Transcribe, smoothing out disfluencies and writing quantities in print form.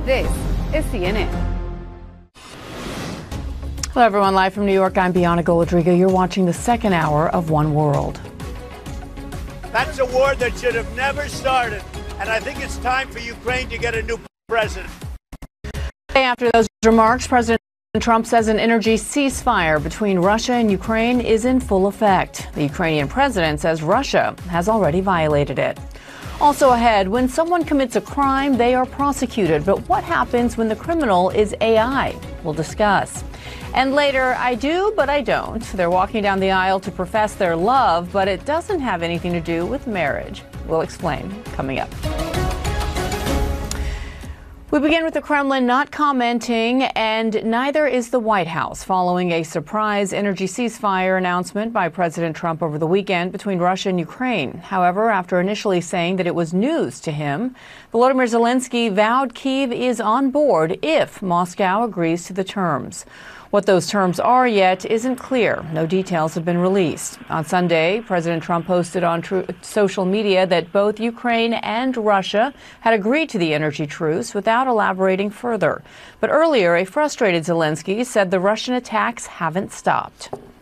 This is CNN. Hello, everyone. Live from New York, I'm Bianca Golodrigo. You're watching the second hour of One World. That's a war that should have never started. And I think it's time for Ukraine to get a new president. After those remarks, President Trump says an energy ceasefire between Russia and Ukraine is in full effect. The Ukrainian president says Russia has already violated it. Also ahead, when someone commits a crime, they are prosecuted. But what happens when the criminal is AI? We'll discuss. And later, I do, but I don't. They're walking down the aisle to profess their love, but it doesn't have anything to do with marriage. We'll explain coming up. We begin with the Kremlin not commenting, and neither is the White House, following a surprise energy ceasefire announcement by President Trump over the weekend between Russia and Ukraine. However, after initially saying that it was news to him, Volodymyr Zelensky vowed Kyiv is on board if Moscow agrees to the terms. What those terms are yet isn't clear. No details have been released. On Sunday, President Trump posted on social media that both Ukraine and Russia had agreed to the energy truce without elaborating further. But earlier, a frustrated Zelensky said the Russian attacks haven't stopped.